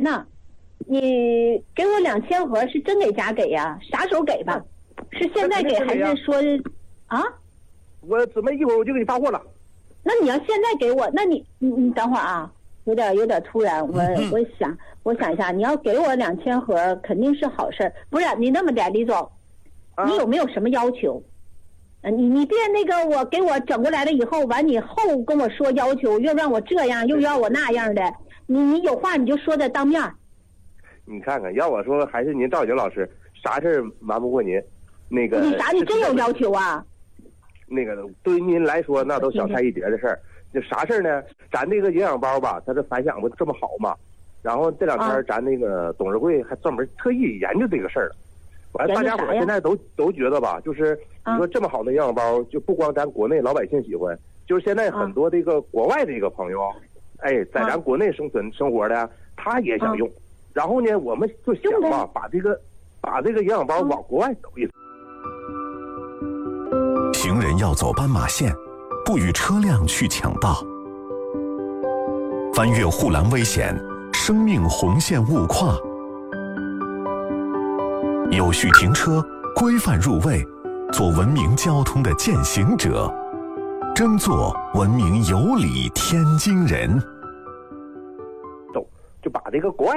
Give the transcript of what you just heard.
呢。你给我2000盒是真给假给呀？啥时候给吧？是现在给还是说啊？ 我准备一会儿我就给你发货了。 那你要现在给我，那你等会儿啊，有点突然，我想一下，你要给我2000盒肯定是好事，不是你那么的，李总，你有没有什么要求？你别那个我给我整过来了以后，完你后跟我说要求，又让我这样又要我那样的，你有话你就说在当面。 你看看，要我说还是您赵景老师，啥事儿瞒不过您。那个你真有要求啊？ 那个对于您来说那都小菜一碟的事儿。这啥事儿呢？咱这个营养包吧，它这反响不这么好嘛？然后这2天咱那个董事会还专门特意研究这个事儿了。完了，大家伙现在都觉得吧，就是你说这么好的营养包，就不光咱国内老百姓喜欢，就是现在很多这个国外的一个朋友，哎，在咱国内生活的，他也想用。然后呢，我们就想吧，把这个营养包往国外走一走。 行人要走斑马线，不与车辆去抢道；翻越护栏危险，生命红线勿跨。有序停车，规范入位，做文明交通的践行者，争做文明有礼天津人。 就把这个国外